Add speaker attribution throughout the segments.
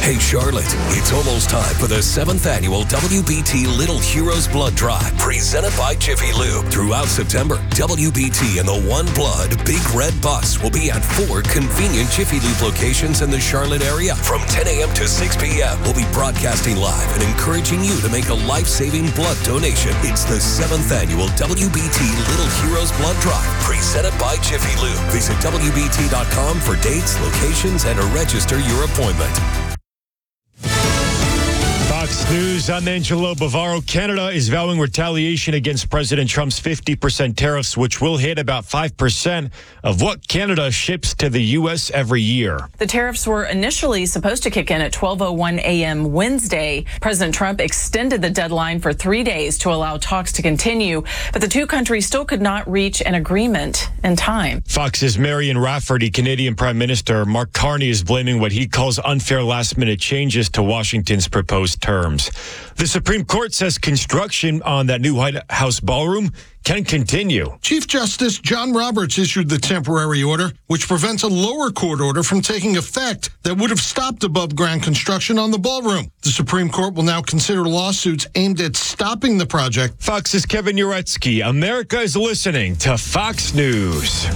Speaker 1: Hey, Charlotte, it's almost time for the 7th annual WBT Little Heroes Blood Drive, presented by Jiffy Lube. Throughout September, WBT and the One Blood Big Red Bus will be at 4 convenient Jiffy Lube locations in the Charlotte area. From 10 a.m. to 6 p.m., we'll be broadcasting live and encouraging you to make a life-saving blood donation. It's the 7th annual WBT Little Heroes Blood Drive, presented by Jiffy Lube. Visit WBT.com for dates, locations, and to register your appointment.
Speaker 2: Fox News, I'm Angelo Bavaro. Canada is vowing retaliation against President Trump's 50% tariffs, which will hit about 5% of what Canada ships to the U.S. every year.
Speaker 3: The tariffs were initially supposed to kick in at 12:01 a.m. Wednesday. President Trump extended the deadline for 3 days to allow talks to continue, but the two countries still could not reach an agreement in time.
Speaker 2: Fox's Marion Rafferty, Canadian Prime Minister Mark Carney, is blaming what he calls unfair last-minute changes to Washington's proposed terms. The Supreme Court says construction on that new White House ballroom can continue.
Speaker 4: Chief Justice John Roberts issued the temporary order, which prevents a lower court order from taking effect that would have stopped above-ground construction on the ballroom. The Supreme Court will now consider lawsuits aimed at stopping the project.
Speaker 2: Fox's Kevin Uretsky. America is listening to Fox News.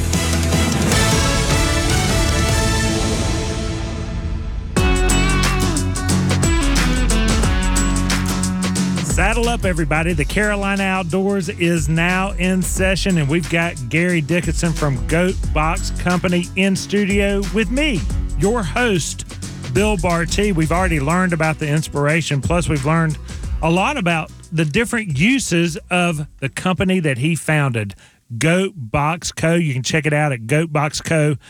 Speaker 5: Saddle up, everybody. The Carolina Outdoors is now in session, and we've got Gary Dickinson from Goat Box Company in studio with me, your host, Bill Barty. We've already learned about the inspiration, plus we've learned a lot about the different uses of the company that he founded, Goat Box Co. You can check it out at goatboxco.com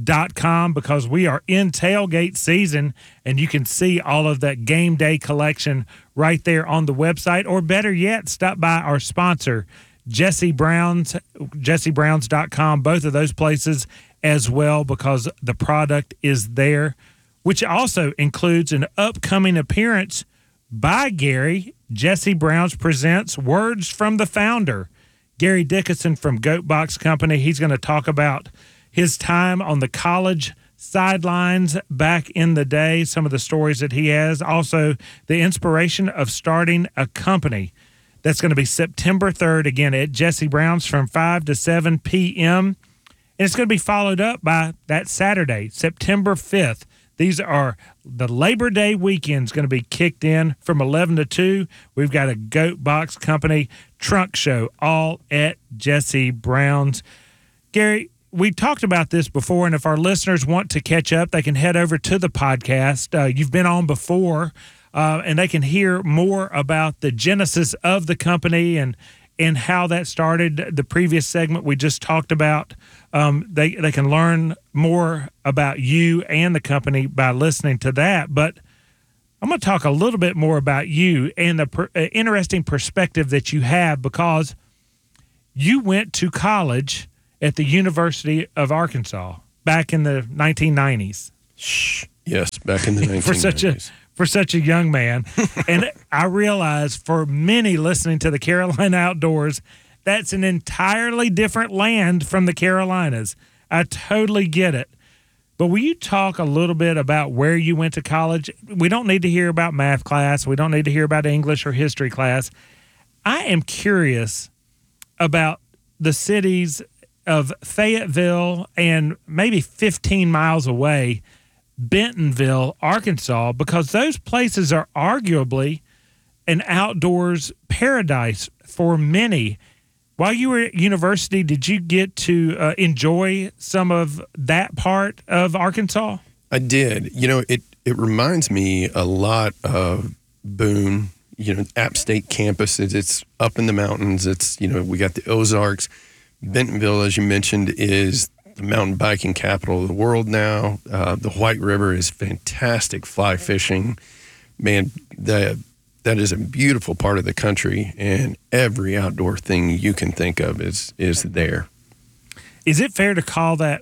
Speaker 5: because we are in tailgate season, and you can see all of that game day collection right there on the website, or better yet, stop by our sponsor, Jesse Brown's, jessebrowns.com, both of those places as well, because the product is there, which also includes an upcoming appearance by Gary. Jesse Brown's presents Words from the Founder. Gary Dickinson from Goat Box Company. He's going to talk about his time on the college sidelines back in the day, some of the stories that he has, also the inspiration of starting a company. That's going to be September 3rd, again, at Jesse Brown's from 5 to 7 p.m. And it's going to be followed up by that Saturday, September 5th. These are the Labor Day weekend's going to be kicked in from 11 to 2. We've got a Goat Box Company trunk show all at Jesse Brown's. Gary, we talked about this before, and if our listeners want to catch up, they can head over to the podcast. You've been on before, and they can hear more about the genesis of the company and how that started. The previous segment we just talked about, they can learn more about you and the company by listening to that. But I'm going to talk a little bit more about you and the interesting perspective that you have, because you went to college at the University of Arkansas back in the 1990s.
Speaker 6: Yes, back in the 1990s.
Speaker 5: For such a young man. And I realize for many listening to the Carolina Outdoors, that's an entirely different land from the Carolinas. I totally get it. But will you talk a little bit about where you went to college? We don't need to hear about math class. We don't need to hear about English or history class. I am curious about the cities of Fayetteville and maybe 15 miles away, Bentonville, Arkansas, because those places are arguably an outdoors paradise for many. While you were at university, did you get to enjoy some of that part of Arkansas?
Speaker 6: I did. You know, it reminds me a lot of Boone, App State campus. It's up in the mountains. It's, we got the Ozarks. Bentonville, as you mentioned, is the mountain biking capital of the world now. The White River is fantastic fly fishing. Man, that is a beautiful part of the country, and every outdoor thing you can think of is there.
Speaker 5: Is it fair to call that,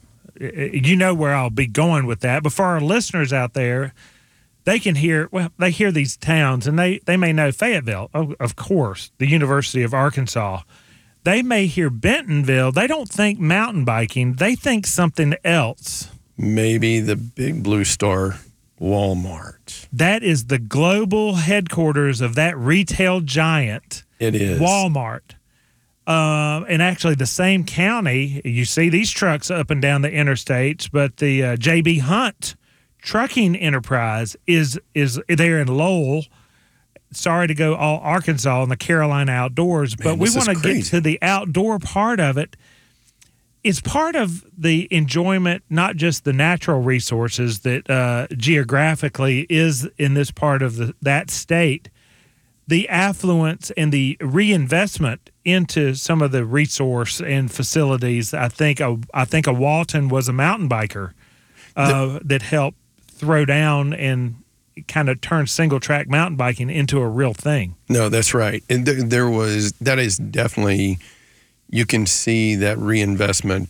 Speaker 5: you know where I'll be going with that, but for our listeners out there, they can hear, they hear these towns, and they may know Fayetteville, of course, the University of Arkansas. They may hear Bentonville. They don't think mountain biking. They think something else.
Speaker 6: Maybe the Big Blue Star Walmart.
Speaker 5: That is the global headquarters of that retail giant.
Speaker 6: It is.
Speaker 5: Walmart. And actually the same county, you see these trucks up and down the interstates, but the J.B. Hunt Trucking Enterprise is there in Lowell. Sorry to go all Arkansas in the Carolina outdoors, but we want to get to the outdoor part of it. It's part of the enjoyment, not just the natural resources that geographically is in this part of that state, the affluence and the reinvestment into some of the resource and facilities. I think a Walton was a mountain biker that helped throw down and kind of turn single track mountain biking into a real thing.
Speaker 6: No, that's right. And that is definitely, you can see that reinvestment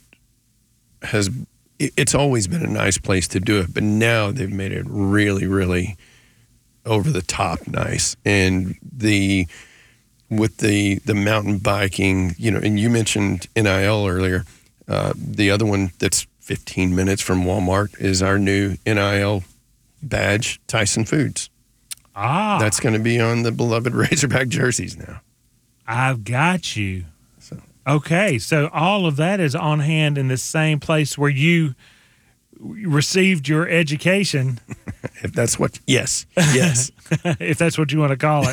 Speaker 6: it's always been a nice place to do it, but now they've made it really, really over the top nice. And with the mountain biking, and you mentioned NIL earlier, the other one that's 15 minutes from Walmart is our new NIL badge, Tyson Foods. That's going to be on the beloved Razorback jerseys now.
Speaker 5: I've got you. Okay, so all of that is on hand in the same place where you received your education.
Speaker 6: If that's what, yes.
Speaker 5: If that's what you want to call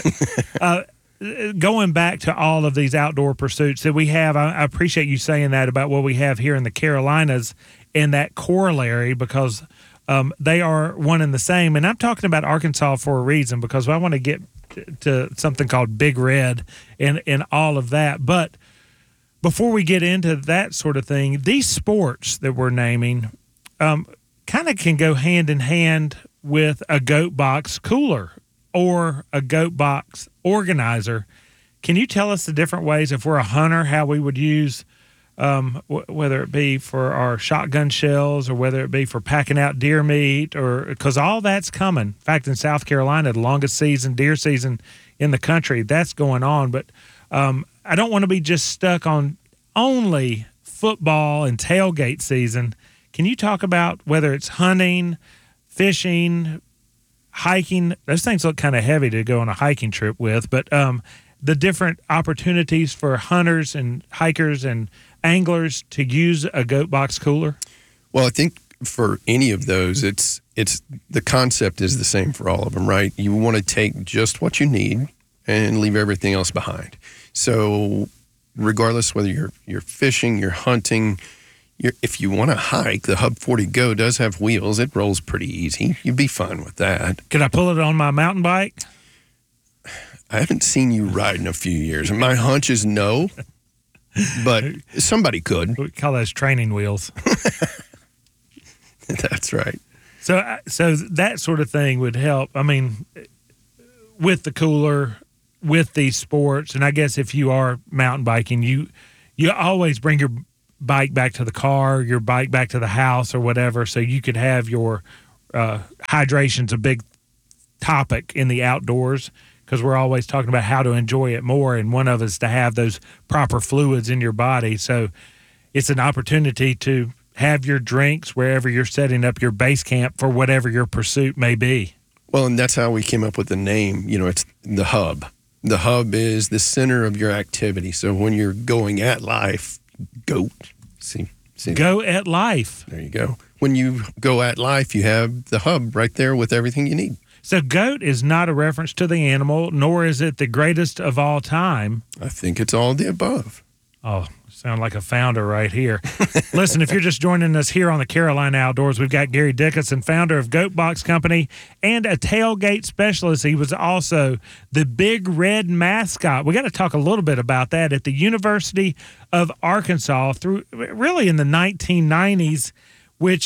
Speaker 5: it. Going back to all of these outdoor pursuits that we have, I appreciate you saying that about what we have here in the Carolinas and that corollary, because they are one and the same. And I'm talking about Arkansas for a reason, because I want to get to something called Big Red and all of that. But before we get into that sort of thing, these sports that we're naming kind of can go hand in hand with a goat box cooler or a goat box organizer. Can you tell us the different ways, if we're a hunter, how we would use, whether it be for our shotgun shells or whether it be for packing out deer meat, or because all that's coming. In fact, in South Carolina, the longest deer season in the country, that's going on. But I don't want to be just stuck on only football and tailgate season. Can you talk about whether it's hunting, fishing, hiking? Those things look kind of heavy to go on a hiking trip with, but the different opportunities for hunters and hikers and anglers to use a goat box cooler?
Speaker 6: Well, I think for any of those, it's the concept is the same for all of them, right? You want to take just what you need and leave everything else behind. So regardless whether you're fishing, you're hunting, if you want to hike, the Hub 40 Go does have wheels. It rolls pretty easy. You'd be fine with that.
Speaker 5: Can I pull it on my mountain bike?
Speaker 6: I haven't seen you ride in a few years, and my hunch is no, but somebody could.
Speaker 5: We call those training wheels.
Speaker 6: That's right.
Speaker 5: So that sort of thing would help. I mean, with the cooler, with these sports, and I guess if you are mountain biking, you always bring your bike back to the car, your bike back to the house or whatever, so you could have your hydration's a big topic in the outdoors, because we're always talking about how to enjoy it more, and one of us to have those proper fluids in your body. So it's an opportunity to have your drinks wherever you're setting up your base camp for whatever your pursuit may be.
Speaker 6: Well, and that's how we came up with the name. It's the Hub. The Hub is the center of your activity. So when you're going at life, goat. See
Speaker 5: go at life.
Speaker 6: There you go. When you go at life, you have the Hub right there with everything you need.
Speaker 5: So goat is not a reference to the animal, nor is it the greatest of all time.
Speaker 6: I think it's all the above.
Speaker 5: Oh, sound like a founder right here. Listen, if you're just joining us here on the Carolina Outdoors, we've got Gary Dickinson, founder of Goat Box Company and a tailgate specialist. He was also the Big Red mascot. We got to talk a little bit about that at the University of Arkansas through really in the 1990s, which,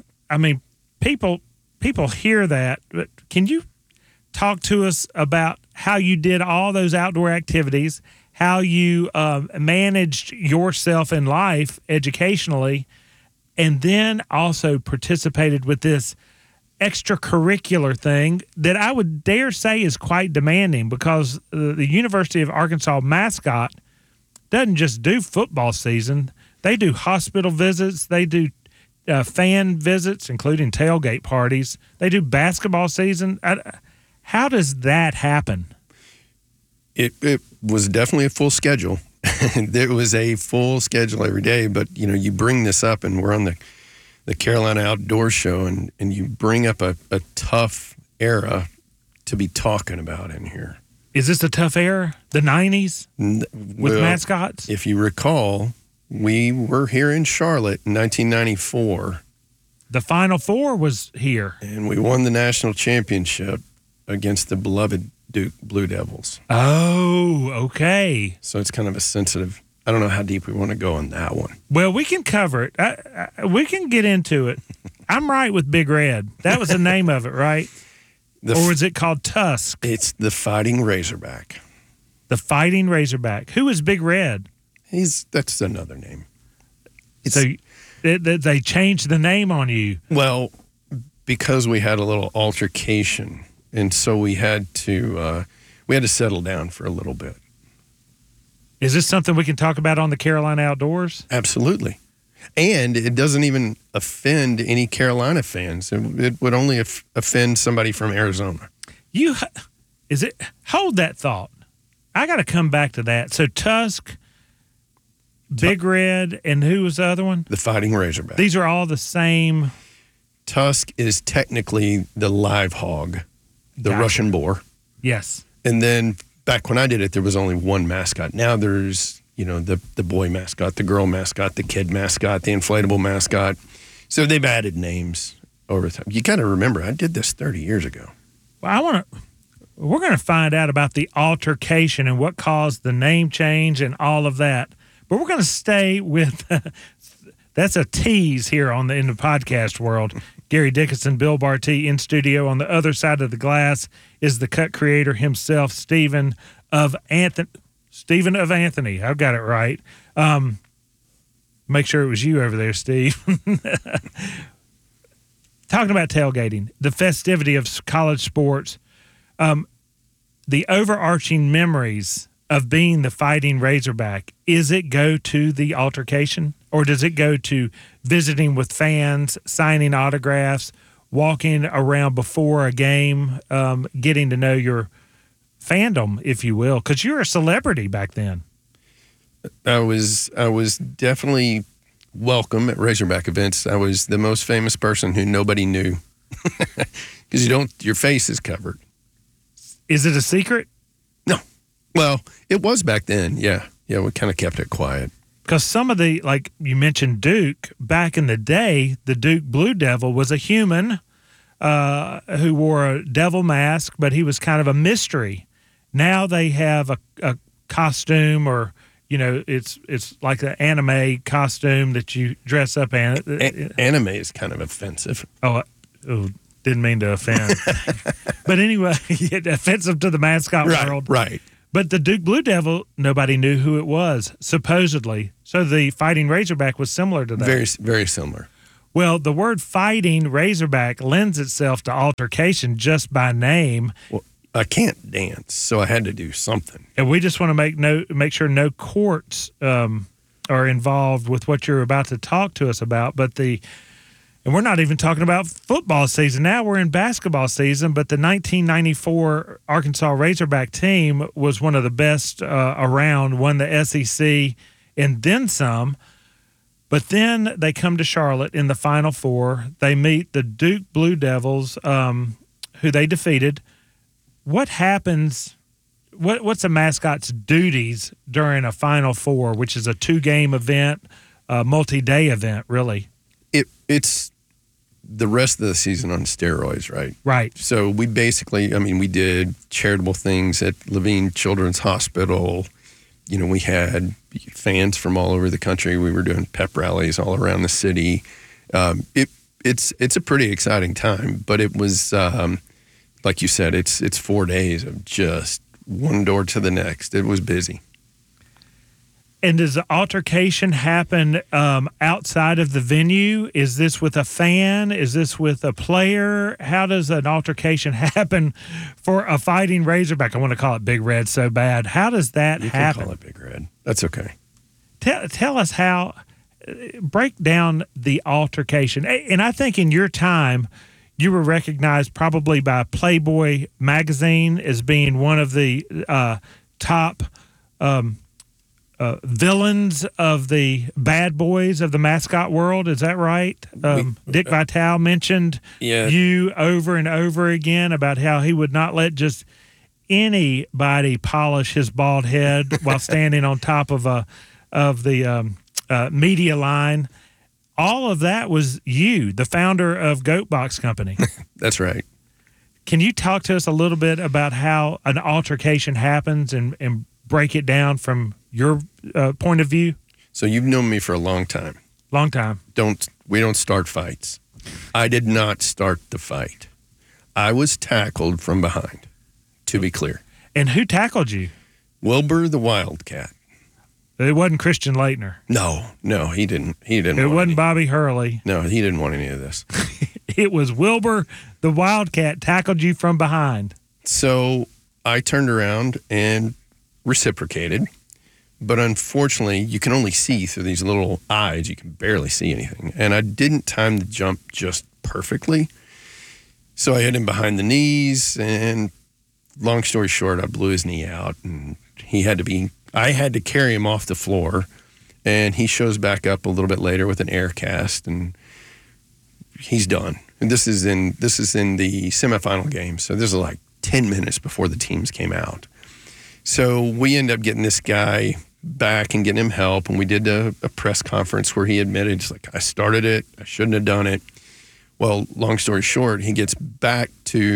Speaker 5: people hear that, but can you talk to us about how you did all those outdoor activities, how you managed yourself in life educationally, and then also participated with this extracurricular thing that I would dare say is quite demanding, because the University of Arkansas mascot doesn't just do football season. They do hospital visits. They do fan visits, including tailgate parties. They do basketball season. How does that happen?
Speaker 6: It was definitely a full schedule. There was a full schedule every day, but you bring this up, and we're on the Carolina Outdoor Show, and you bring up a tough era to be talking about in here.
Speaker 5: Is this a tough era? The 90s with mascots?
Speaker 6: If you recall, we were here in Charlotte in 1994.
Speaker 5: The Final Four was here.
Speaker 6: And we won the national championship against the beloved Duke Blue Devils.
Speaker 5: Oh, okay.
Speaker 6: So it's kind of a sensitive, I don't know how deep we want to go on that one.
Speaker 5: Well, we can cover it. We can get into it. I'm right with Big Red. That was the name of it, right? Or was it called Tusk?
Speaker 6: It's the Fighting Razorback.
Speaker 5: The Fighting Razorback. Who is Big Red?
Speaker 6: That's another name.
Speaker 5: So they changed the name on you.
Speaker 6: Well, because we had a little altercation, and so we had to settle down for a little bit.
Speaker 5: Is this something we can talk about on the Carolina Outdoors?
Speaker 6: Absolutely. And it doesn't even offend any Carolina fans. It would only offend somebody from Arizona.
Speaker 5: Hold that thought. I got to come back to that. So Tusk, Big Red, and who was the other one?
Speaker 6: The Fighting Razorback.
Speaker 5: These are all the same.
Speaker 6: Tusk is technically the live hog, the Russian boar.
Speaker 5: Yes.
Speaker 6: And then back when I did it, there was only one mascot. Now there's the boy mascot, the girl mascot, the kid mascot, the inflatable mascot. So they've added names over time. You got to remember, I did this 30 years ago.
Speaker 5: Well, we're going to find out about the altercation and what caused the name change and all of that. But we're going to stay with, that's a tease here in the podcast world. Gary Dickinson, Bill Barty in studio. On the other side of the glass is the cut creator himself, Stephen of Anthony. I've got it right. Make sure it was you over there, Steve. Talking about tailgating, the festivity of college sports, the overarching memories of being the Fighting Razorback, is it go to the altercation, or does it go to visiting with fans, signing autographs, walking around before a game, getting to know your fandom, if you will, because you're a celebrity back then?
Speaker 6: I was definitely welcome at Razorback events. I was the most famous person who nobody knew because your face is covered.
Speaker 5: Is it a secret?
Speaker 6: No. Well, it was back then. Yeah. We kind of kept it quiet.
Speaker 5: Because some of the, like you mentioned, Duke, back in the day, the Duke Blue Devil was a human who wore a devil mask, but he was kind of a mystery. Now they have a costume, or it's like an anime costume that you dress up in.
Speaker 6: Anime is kind of offensive.
Speaker 5: Oh, didn't mean to offend. But anyway, offensive to the mascot world.
Speaker 6: Right.
Speaker 5: But the Duke Blue Devil, nobody knew who it was, supposedly. So the Fighting Razorback was similar to that.
Speaker 6: Very, very similar.
Speaker 5: Well, the word Fighting Razorback lends itself to altercation just by name.
Speaker 6: Well, I can't dance, so I had to do something.
Speaker 5: And we just want to make sure no courts are involved with what you're about to talk to us about. And we're not even talking about football season. Now we're in basketball season, but the 1994 Arkansas Razorback team was one of the best around, won the SEC and then some. But then they come to Charlotte in the Final Four. They meet the Duke Blue Devils, who they defeated. What happens? What's a mascot's duties during a Final Four, which is a 2-game event, a multi-day event, really?
Speaker 6: It's the rest of the season on steroids, right?
Speaker 5: Right.
Speaker 6: So we basically, we did charitable things at Levine Children's Hospital. We had fans from all over the country. We were doing pep rallies all around the city. It's a pretty exciting time, but it was, like you said, it's 4 days of just one door to the next. It was busy.
Speaker 5: And does the altercation happen outside of the venue? Is this with a fan? Is this with a player? How does an altercation happen for a Fighting Razorback? I want to call it Big Red so bad. How does that happen?
Speaker 6: You can call it Big Red. That's okay.
Speaker 5: Tell us how break down the altercation. And I think in your time, you were recognized probably by Playboy magazine as being one of the top villains of the bad boys of the mascot world. Is that right? Dick Vitale mentioned you over and over again about how he would not let just anybody polish his bald head while standing on top of the media line. All of that was you, the founder of Goat Box Company.
Speaker 6: That's right.
Speaker 5: Can you talk to us a little bit about how an altercation happens and break it down from your point of view?
Speaker 6: So you've known me for a long time.
Speaker 5: Long time.
Speaker 6: We don't start fights. I did not start the fight. I was tackled from behind, to be clear.
Speaker 5: And who tackled you?
Speaker 6: Wilbur the Wildcat.
Speaker 5: It wasn't Christian Laettner.
Speaker 6: No, he didn't.
Speaker 5: It wasn't Bobby Hurley.
Speaker 6: No, he didn't want any of this.
Speaker 5: It was Wilbur the Wildcat tackled you from behind.
Speaker 6: So I turned around and reciprocated. But unfortunately, you can only see through these little eyes. You can barely see anything. And I didn't time the jump just perfectly. So I hit him behind the knees, and long story short, I blew his knee out, and I had to carry him off the floor, and he shows back up a little bit later with an air cast, and he's done. And this is in the semifinal game, so this is like 10 minutes before the teams came out. So we end up getting this guy back and getting him help, and we did a press conference where he admitted, he's like, I started it, I shouldn't have done it. Well, long story short, he gets back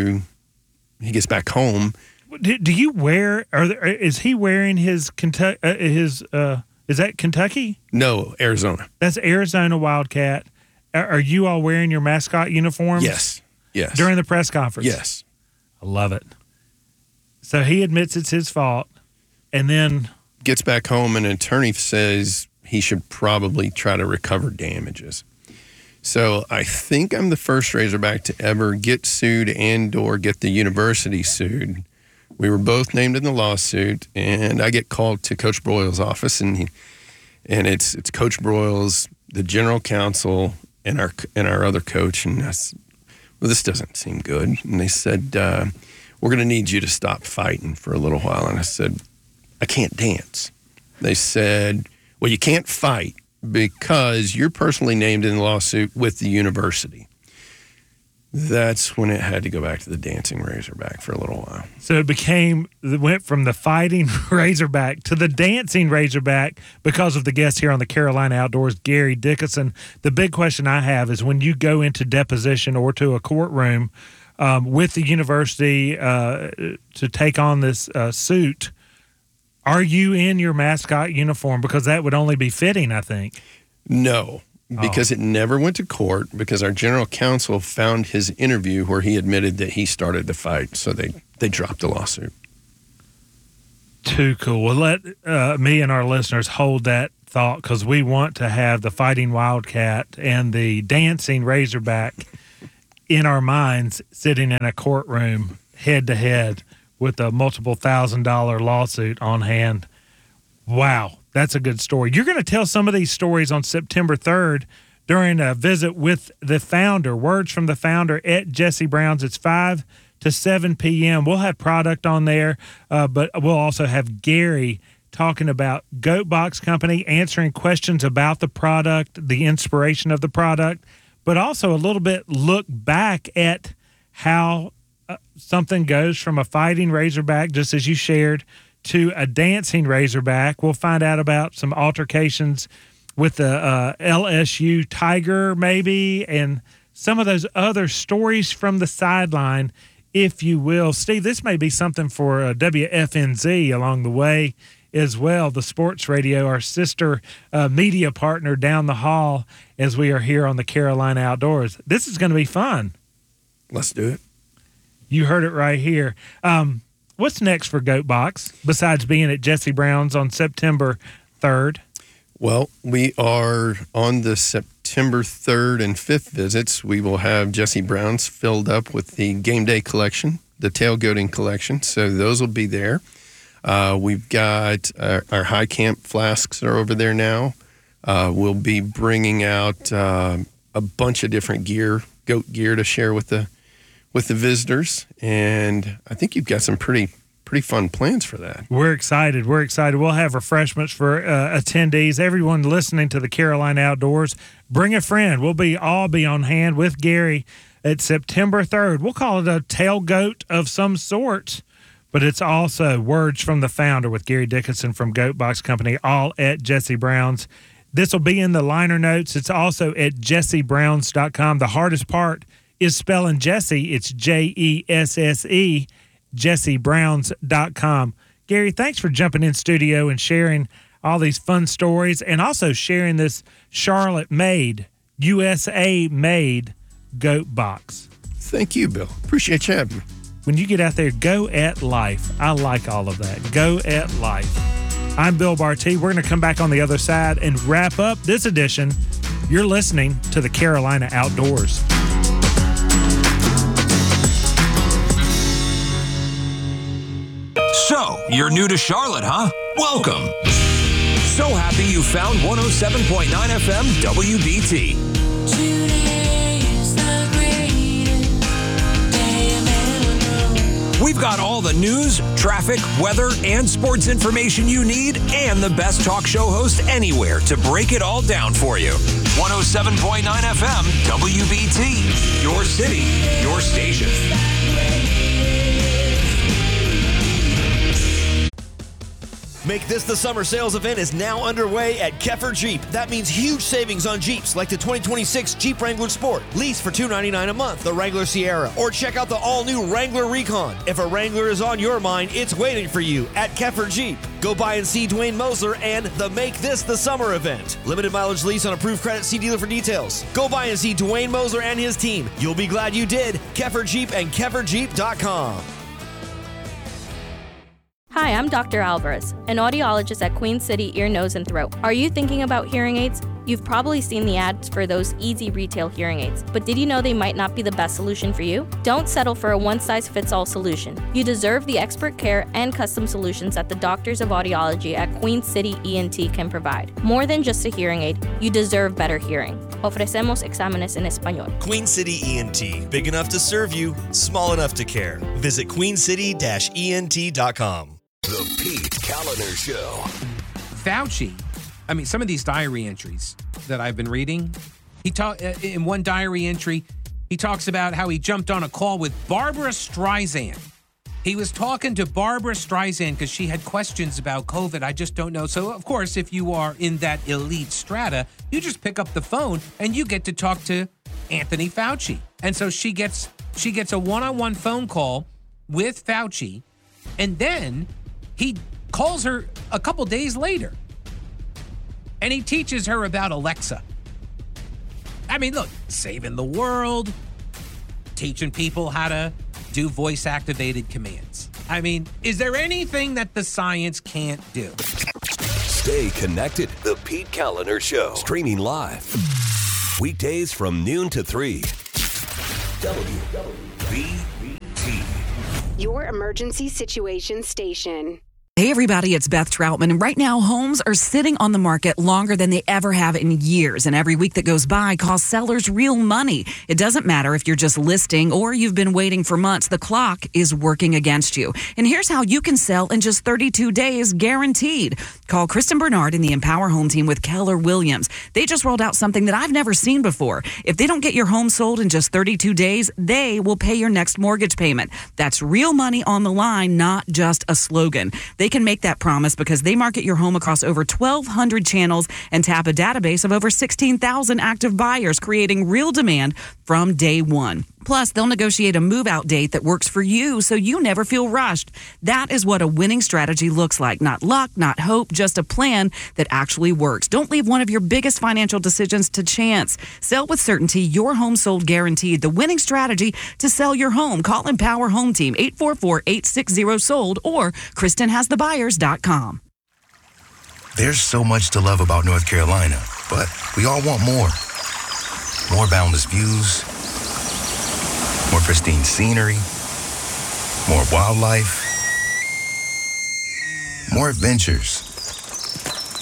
Speaker 6: home.
Speaker 5: Do you wear? Is he wearing his Kentucky? Is that Kentucky?
Speaker 6: No, Arizona.
Speaker 5: That's Arizona Wildcat. Are you all wearing your mascot uniforms?
Speaker 6: Yes.
Speaker 5: During the press conference.
Speaker 6: Yes.
Speaker 5: I love it. So he admits it's his fault, and then
Speaker 6: gets back home, and an attorney says he should probably try to recover damages. So I think I'm the first Razorback to ever get sued and or get the university sued. We were both named in the lawsuit, and I get called to Coach Broyles' office, and it's Coach Broyles, the general counsel, and our other coach, and I said, well, this doesn't seem good. And they said, we're going to need you to stop fighting for a little while. And I said, I can't dance. They said, well, you can't fight because you're personally named in the lawsuit with the university. That's when it had to go back to the dancing Razorback for a little while.
Speaker 5: So it went from the fighting Razorback to the dancing Razorback because of the guest here on the Carolina Outdoors, Gary Dickinson. The big question I have is when you go into deposition or to a courtroom with the university to take on this suit, are you in your mascot uniform? Because that would only be fitting, I think.
Speaker 6: No. Because it never went to court, because our general counsel found his interview where he admitted that he started the fight, so they dropped the lawsuit.
Speaker 5: Too cool. Well, let me and our listeners hold that thought, because we want to have the fighting Wildcat and the dancing Razorback in our minds sitting in a courtroom head-to-head with a multiple $1,000 lawsuit on hand. Wow. That's a good story. You're going to tell some of these stories on September 3rd during a visit with the founder, Words from the Founder at Jesse Brown's. It's 5 to 7 p.m. We'll have product on there, but we'll also have Gary talking about Goat Box Company, answering questions about the product, the inspiration of the product, but also a little bit look back at how something goes from a fighting Razorback, just as you shared, to a dancing Razorback. We'll find out about some altercations with the LSU Tiger maybe, and some of those other stories from the sideline, if you will. Steve, this may be something for WFNZ along the way as well, the sports radio, our sister media partner down the hall as we are here on the Carolina Outdoors. This is going to be fun.
Speaker 6: Let's do it.
Speaker 5: You heard it right here. What's next for Goat Box besides being at Jesse Brown's on September 3rd?
Speaker 6: Well, we are on the September 3rd and 5th visits. We will have Jesse Brown's filled up with the game day collection, the tailgoating collection. So those will be there. We've got our high camp flasks are over there now. We'll be bringing out a bunch of different goat gear to share with the visitors, and I think you've got some pretty fun plans for that.
Speaker 5: We're excited. We'll have refreshments for attendees. Everyone listening to the Carolina Outdoors, bring a friend. We'll all be on hand with Gary at September 3rd. We'll call it a tailgate of some sort, but it's also words from the founder with Gary Dickinson from Goat Box Company, all at Jesse Brown's. This will be in the liner notes. It's also at jessebrowns.com. The hardest part is spelling Jesse. It's Jesse, jessebrowns.com. Gary, thanks for jumping in studio and sharing all these fun stories, and also sharing this Charlotte-made, USA-made Goat Box.
Speaker 6: Thank you, Bill. Appreciate you having me.
Speaker 5: When you get out there, go at life. I like all of that. Go at life. I'm Bill Barty. We're going to come back on the other side and wrap up this edition. You're listening to the Carolina Outdoors.
Speaker 1: So, you're new to Charlotte, huh? Welcome. So happy you found 107.9 FM WBT. We've got all the news, traffic, weather, and sports information you need, and the best talk show host anywhere to break it all down for you. 107.9 FM WBT. Your city, your station.
Speaker 7: Make This the Summer sales event is now underway at Keffer Jeep. That means huge savings on Jeeps like the 2026 Jeep Wrangler Sport. Lease for $299 a month, the Wrangler Sierra, or check out the all-new Wrangler Recon. If a Wrangler is on your mind, it's waiting for you at Keffer Jeep. Go by and see Dwayne Mosler and the Make This the Summer event. Limited mileage lease on approved credit. See dealer for details. Go by and see Dwayne Mosler and his team. You'll be glad you did. Keffer Jeep and KefferJeep.com.
Speaker 8: Hi, I'm Dr. Alvarez, an audiologist at Queen City Ear, Nose, and Throat. Are you thinking about hearing aids? You've probably seen the ads for those easy retail hearing aids, but did you know they might not be the best solution for you? Don't settle for a one-size-fits-all solution. You deserve the expert care and custom solutions that the doctors of audiology at Queen City ENT can provide. More than just a hearing aid, you deserve better hearing. Ofrecemos exámenes en español.
Speaker 7: Queen City ENT, big enough to serve you, small enough to care. Visit queencity-ent.com.
Speaker 1: The Pete Kaliner Show.
Speaker 9: Fauci, some of these diary entries that I've been reading, in one diary entry, he talks about how he jumped on a call with Barbara Streisand. He was talking to Barbara Streisand because she had questions about COVID. I just don't know. So, of course, if you are in that elite strata, you just pick up the phone and you get to talk to Anthony Fauci. And so she gets a one-on-one phone call with Fauci, and then he calls her a couple days later, and he teaches her about Alexa. Look, saving the world, teaching people how to do voice-activated commands. Is there anything that the science can't do?
Speaker 1: Stay connected. The Pete Kaliner Show. Streaming live. Weekdays from noon to 3. WBT.
Speaker 10: Your emergency situation station.
Speaker 11: Hey everybody, it's Beth Troutman, and right now homes are sitting on the market longer than they ever have in years, and every week that goes by costs sellers real money. It doesn't matter if you're just listing or you've been waiting for months, the clock is working against you. And here's how you can sell in just 32 days, guaranteed. Call Kristen Bernard and the Empower Home Team with Keller Williams. They just rolled out something that I've never seen before. If they don't get your home sold in just 32 days, they will pay your next mortgage payment. That's real money on the line, not just a slogan. They can make that promise because they market your home across over 1,200 channels and tap a database of over 16,000 active buyers, creating real demand from day one. Plus, they'll negotiate a move-out date that works for you so you never feel rushed. That is what a winning strategy looks like. Not luck, not hope, just a plan that actually works. Don't leave one of your biggest financial decisions to chance. Sell with certainty, your home sold guaranteed. The winning strategy to sell your home. Call Empower Home Team, 844-860-SOLD or KristenHasTheBuyers.com.
Speaker 12: There's so much to love about North Carolina, but we all want more. More boundless views, more pristine scenery, more wildlife, more adventures,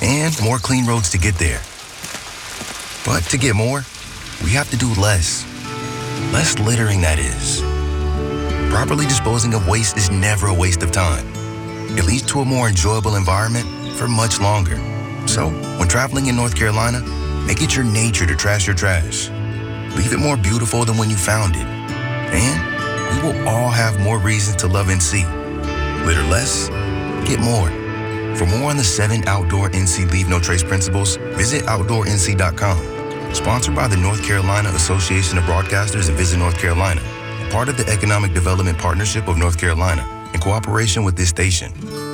Speaker 12: and more clean roads to get there. But to get more, we have to do less. Less littering, that is. Properly disposing of waste is never a waste of time. It leads to a more enjoyable environment for much longer. So, when traveling in North Carolina, make it your nature to trash your trash. Leave it more beautiful than when you found it. And we will all have more reasons to love NC. Litter less, get more. For more on the 7 outdoor NC Leave No Trace principles, visit OutdoorNC.com. Sponsored by the North Carolina Association of Broadcasters and Visit North Carolina. Part of the Economic Development Partnership of North Carolina, in cooperation with this station.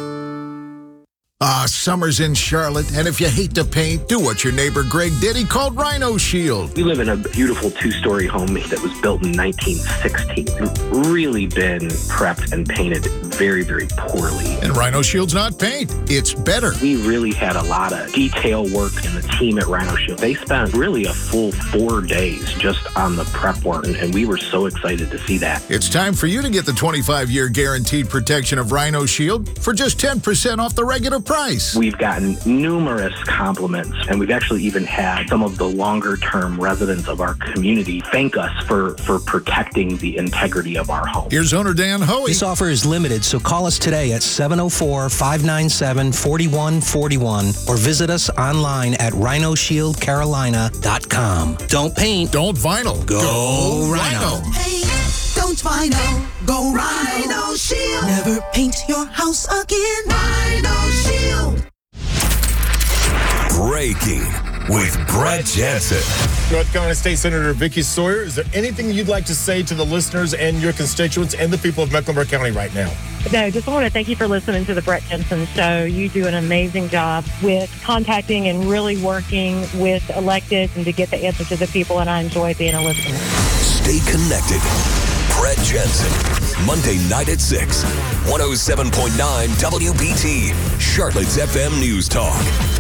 Speaker 13: Summer's in Charlotte, and if you hate to paint, do what your neighbor Greg did. He called Rhino Shield.
Speaker 14: We live in a beautiful 2-story home that was built in 1916. It's really been prepped and painted very, very poorly.
Speaker 13: And Rhino Shield's not paint, it's better.
Speaker 14: We really had a lot of detail work, and the team at Rhino Shield, they spent really a full 4 days just on the prep work, and we were so excited to see that.
Speaker 13: It's time for you to get the 25-year guaranteed protection of Rhino Shield for just 10% off the regular price.
Speaker 14: We've gotten numerous compliments, and we've actually even had some of the longer-term residents of our community thank us for protecting the integrity of our home.
Speaker 13: Here's owner Dan Hoey.
Speaker 15: This offer is limited, so call us today at 704-597-4141 or visit us online at rhinoshieldcarolina.com. Don't paint.
Speaker 13: Don't vinyl.
Speaker 15: Go Rhino.
Speaker 16: Hey, don't vinyl. Go Rhino Shield. Never paint your house again. Rhino Shield.
Speaker 1: Breaking with Brett Jensen.
Speaker 17: North Carolina State Senator Vicky Sawyer, is there anything you'd like to say to the listeners and your constituents and the people of Mecklenburg County right now?
Speaker 18: No, just want to thank you for listening to the Brett Jensen Show. You do an amazing job with contacting and really working with electeds and to get the answer to the people, and I enjoy being a listener.
Speaker 1: Stay connected. Brett Jensen, Monday night at 6, 107.9 WBT, Charlotte's FM News Talk.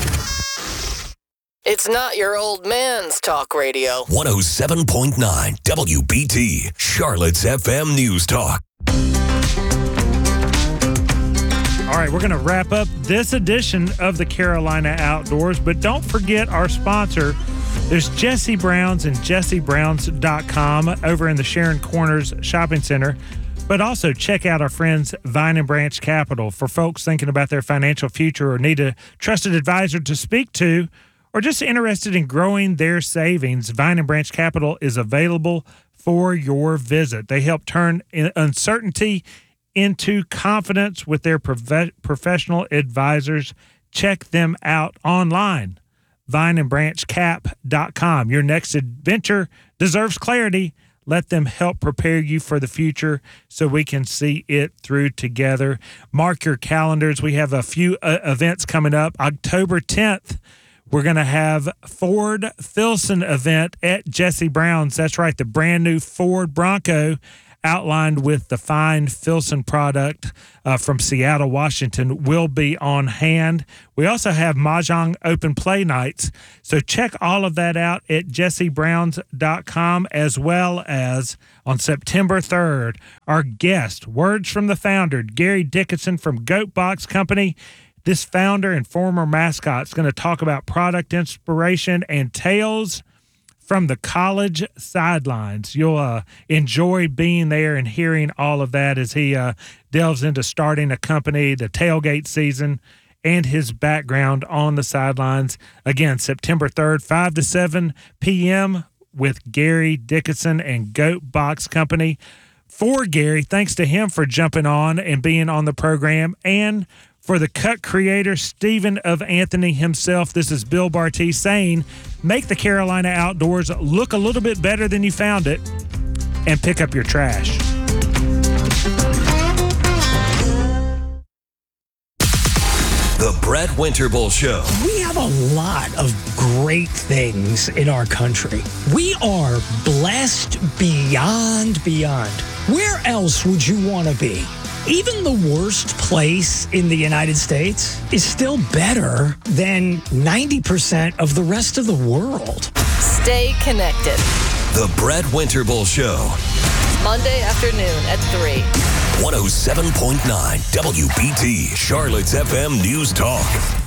Speaker 19: It's not your old man's talk radio.
Speaker 1: 107.9 WBT, Charlotte's FM News Talk.
Speaker 5: All right, we're going to wrap up this edition of the Carolina Outdoors, but don't forget our sponsor. There's Jesse Brown's and jessebrowns.com over in the Sharon Corners Shopping Center. But also check out our friends Vine and Branch Capital for folks thinking about their financial future or need a trusted advisor to speak to or just interested in growing their savings. Vine and Branch Capital is available for your visit. They help turn uncertainty into confidence with their professional advisors. Check them out online. VineandBranchCap.com. Your next adventure deserves clarity. Let them help prepare you for the future so we can see it through together. Mark your calendars. We have a few events coming up. October 10th, we're going to have Ford Filson event at Jesse Brown's. That's right, the brand new Ford Bronco outlined with the fine Filson product from Seattle, Washington, will be on hand. We also have Mahjong Open Play Nights. So check all of that out at jessebrowns.com, as well as on September 3rd, our guest, words from the founder, Gary Dickinson from Goat Box Company. This founder and former mascot is going to talk about product inspiration and tales from the college sidelines. You'll enjoy being there and hearing all of that as he delves into starting a company, the tailgate season, and his background on the sidelines. Again, September 3rd, 5 to 7 p.m. with Gary Dickinson and Goat Box Company. For Gary, thanks to him for jumping on and being on the program, and for the cut creator, Stephen of Anthony himself, this is Bill Barty saying, make the Carolina Outdoors look a little bit better than you found it, and pick up your trash.
Speaker 1: The Brett Winterbull Show.
Speaker 20: We have a lot of great things in our country. We are blessed beyond. Where else would you want to be? Even the worst place in the United States is still better than 90% of the rest of the world.
Speaker 19: Stay connected.
Speaker 1: The Brett Winterbull Show.
Speaker 19: Monday afternoon at 3.
Speaker 1: 107.9 WBT, Charlotte's FM News Talk.